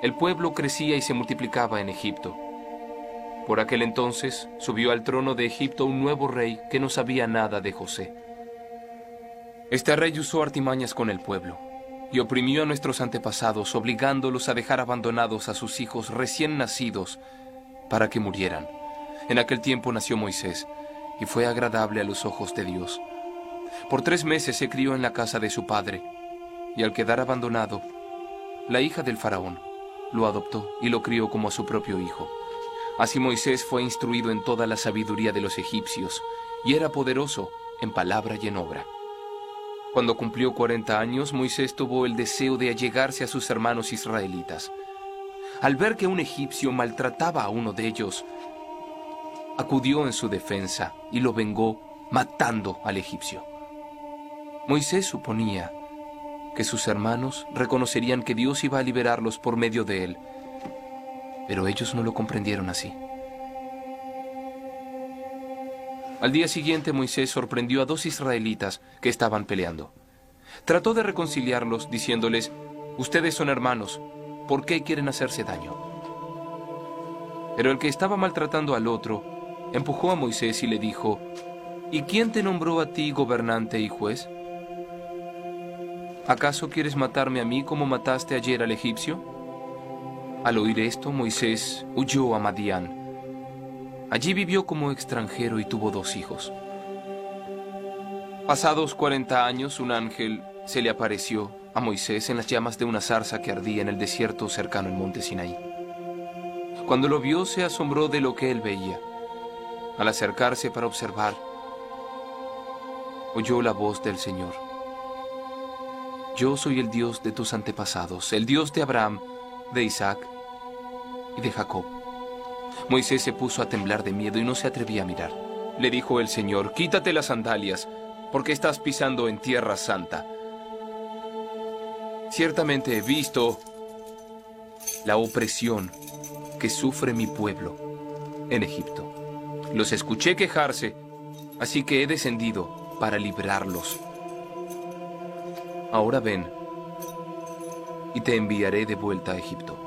El pueblo crecía y se multiplicaba en Egipto. Por aquel entonces subió al trono de Egipto un nuevo rey que no sabía nada de José. Este rey usó artimañas con el pueblo y oprimió a nuestros antepasados, obligándolos a dejar abandonados a sus hijos recién nacidos para que murieran. En aquel tiempo nació Moisés y fue agradable a los ojos de Dios. Por 3 meses se crió en la casa de su padre, y al quedar abandonado, la hija del faraón lo adoptó y lo crió como a su propio hijo. Así Moisés fue instruido en toda la sabiduría de los egipcios, y era poderoso en palabra y en obra. Cuando cumplió 40 años, Moisés tuvo el deseo de allegarse a sus hermanos israelitas. Al ver que un egipcio maltrataba a uno de ellos, acudió en su defensa y lo vengó matando al egipcio. Moisés suponía que sus hermanos reconocerían que Dios iba a liberarlos por medio de él, pero ellos no lo comprendieron así. Al día siguiente, Moisés sorprendió a 2 israelitas que estaban peleando. Trató de reconciliarlos diciéndoles: «Ustedes son hermanos, ¿por qué quieren hacerse daño?». Pero el que estaba maltratando al otro empujó a Moisés y le dijo: «¿Y quién te nombró a ti gobernante y juez? ¿Acaso quieres matarme a mí como mataste ayer al egipcio?». Al oír esto, Moisés huyó a Madián. Allí vivió como extranjero y tuvo 2 hijos. Pasados 40 años, un ángel se le apareció a Moisés en las llamas de una zarza que ardía en el desierto cercano al monte Sinaí. Cuando lo vio, se asombró de lo que él veía. Al acercarse para observar, oyó la voz del Señor: «Yo soy el Dios de tus antepasados, el Dios de Abraham, de Isaac y de Jacob». Moisés se puso a temblar de miedo y no se atrevía a mirar. Le dijo el Señor: «Quítate las sandalias, porque estás pisando en tierra santa. Ciertamente he visto la opresión que sufre mi pueblo en Egipto. Los escuché quejarse, así que he descendido para librarlos. Ahora ven, y te enviaré de vuelta a Egipto».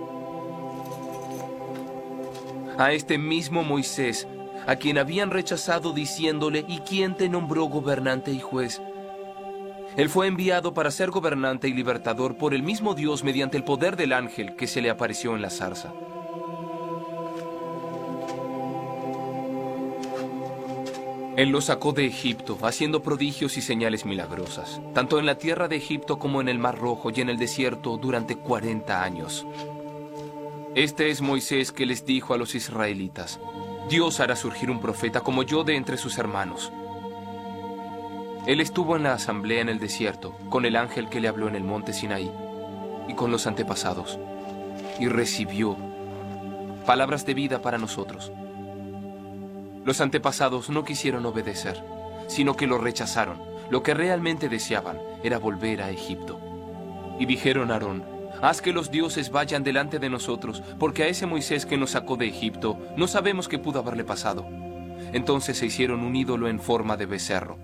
A este mismo Moisés, a quien habían rechazado diciéndole: «¿Y quién te nombró gobernante y juez?». Él fue enviado para ser gobernante y libertador por el mismo Dios mediante el poder del ángel que se le apareció en la zarza. Él los sacó de Egipto, haciendo prodigios y señales milagrosas, tanto en la tierra de Egipto como en el Mar Rojo y en el desierto durante 40 años. Este es Moisés que les dijo a los israelitas: «Dios hará surgir un profeta como yo de entre sus hermanos». Él estuvo en la asamblea en el desierto, con el ángel que le habló en el monte Sinaí, y con los antepasados, y recibió palabras de vida para nosotros. Los antepasados no quisieron obedecer, sino que lo rechazaron. Lo que realmente deseaban era volver a Egipto. Y dijeron a Aarón: «Haz que los dioses vayan delante de nosotros, porque a ese Moisés que nos sacó de Egipto no sabemos qué pudo haberle pasado». Entonces se hicieron un ídolo en forma de becerro.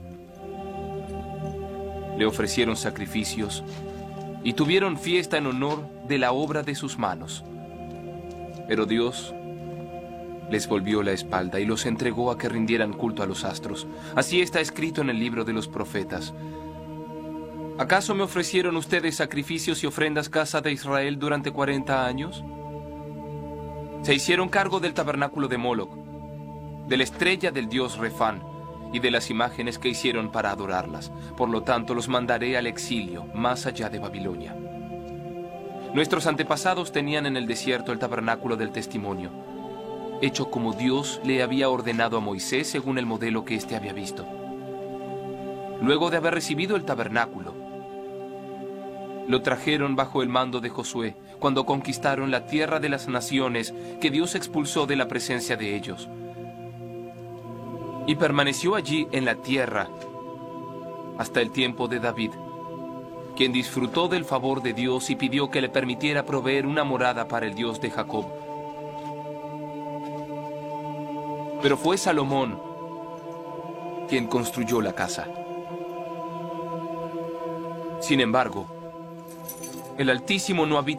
Le ofrecieron sacrificios y tuvieron fiesta en honor de la obra de sus manos. Pero Dios les volvió la espalda y los entregó a que rindieran culto a los astros. Así está escrito en el libro de los profetas: «¿Acaso me ofrecieron ustedes sacrificios y ofrendas, casa de Israel, durante 40 años? Se hicieron cargo del tabernáculo de Moloc, de la estrella del dios Refán y de las imágenes que hicieron para adorarlas. Por lo tanto, los mandaré al exilio, más allá de Babilonia». Nuestros antepasados tenían en el desierto el tabernáculo del testimonio, hecho como Dios le había ordenado a Moisés según el modelo que éste había visto. Luego de haber recibido el tabernáculo, lo trajeron bajo el mando de Josué cuando conquistaron la tierra de las naciones que Dios expulsó de la presencia de ellos. Y permaneció allí en la tierra hasta el tiempo de David, quien disfrutó del favor de Dios y pidió que le permitiera proveer una morada para el Dios de Jacob. Pero fue Salomón quien construyó la casa. Sin embargo, el Altísimo no habita